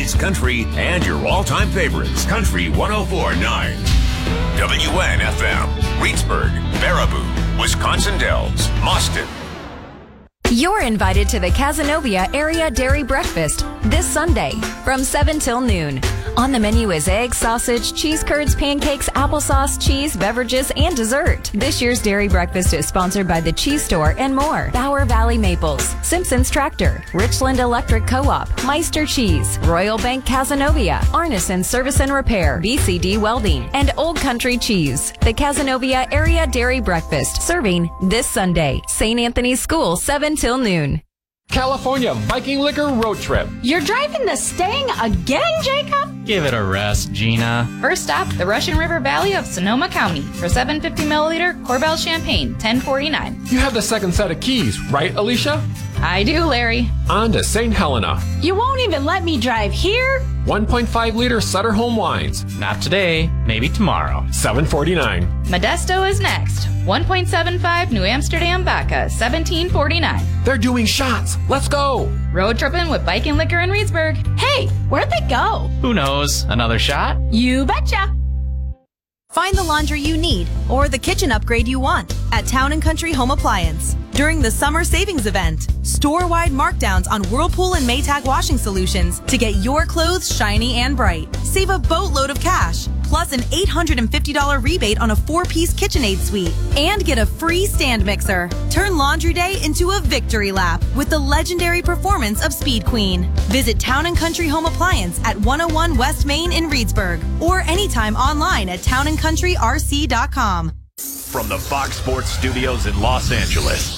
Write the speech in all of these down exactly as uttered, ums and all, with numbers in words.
oldies, country, and your all-time favorites. Country one oh four point nine. W N F M. Reedsburg, Baraboo, Wisconsin Dells, Mauston. You're invited to the Cazenovia Area Dairy Breakfast this Sunday from seven till noon. On the menu is eggs, sausage, cheese curds, pancakes, applesauce, cheese, beverages, and dessert. This year's Dairy Breakfast is sponsored by the Cheese Store and more. Bower Valley Maples, Simpson's Tractor, Richland Electric Co-op, Meister Cheese, Royal Bank Cazenovia, Arneson Service and Repair, B C D Welding, and Old Country Cheese. The Cazenovia Area Dairy Breakfast, serving this Sunday. Saint Anthony's School, seven till noon. California Viking Liquor Road Trip. You're driving the Stang again, Jacob? Give it a rest, Gina. First stop, the Russian River Valley of Sonoma County for seven fifty milliliter Corbel Champagne, ten forty-nine. You have the second set of keys, right, Alicia? I do, Larry. On to Saint Helena. You won't even let me drive here? one point five liter Sutter Home Wines. Not today, maybe tomorrow. seven forty-nine. Modesto is next. one point seven five New Amsterdam Vodka, seventeen forty-nine. They're doing shots. Let's go. Road tripping with Viking Liquor in Reedsburg. Hey, where'd they go? Who knows? Another shot? You betcha. Find the laundry you need or the kitchen upgrade you want at Town and Country Home Appliance. During the summer savings event, store-wide markdowns on Whirlpool and Maytag washing solutions to get your clothes shiny and bright. Save a boatload of cash, plus an eight hundred fifty dollars rebate on a four-piece KitchenAid suite, and get a free stand mixer. Turn laundry day into a victory lap with the legendary performance of Speed Queen. Visit Town and Country Home Appliance at one oh one West Main in Reedsburg or anytime online at town and country r c dot com. From the Fox Sports Studios in Los Angeles,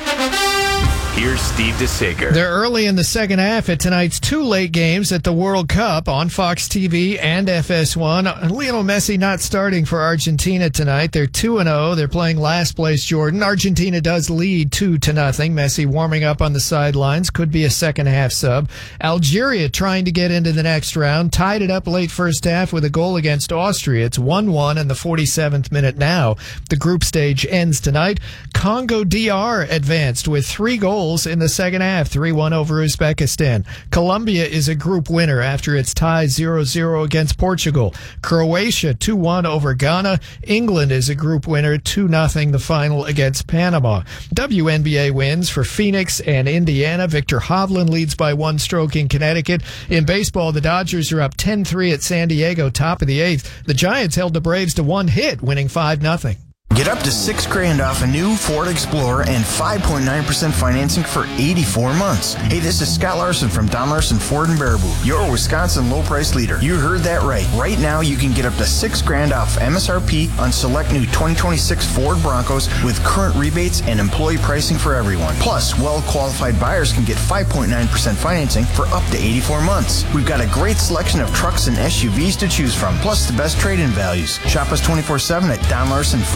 here's Steve DeSager. They're early in the second half at tonight's two late games at the World Cup on Fox T V and F S one. Lionel Messi not starting for Argentina tonight. They're two and oh. They're playing last place Jordan. Argentina does lead two to nothing. Messi warming up on the sidelines. Could be a second half sub. Algeria trying to get into the next round. Tied it up late first half with a goal against Austria. It's one one in the forty-seventh minute now. The group stage ends tonight. Congo D R advanced with three goals in the second half, three one over Uzbekistan. Colombia is a group winner after its tie zero zero against Portugal. Croatia two one over Ghana. England is a group winner, two nothing the final against Panama. W N B A wins for Phoenix and Indiana. Victor Hovland leads by one stroke in Connecticut. In baseball, the Dodgers are up ten three at San Diego, top of the eighth. The Giants held the Braves to one hit, winning five nothing. Get up to six grand off a new Ford Explorer and five point nine percent financing for eighty-four months. Hey, this is Scott Larson from Don Larson Ford in Baraboo, your Wisconsin low price leader. You heard that right. Right now, you can get up to six grand off M S R P on select new twenty twenty-six Ford Broncos with current rebates and employee pricing for everyone. Plus, well-qualified buyers can get five point nine percent financing for up to eighty-four months. We've got a great selection of trucks and S U Vs to choose from, plus the best trade-in values. Shop us twenty-four seven at Don Larson Ford.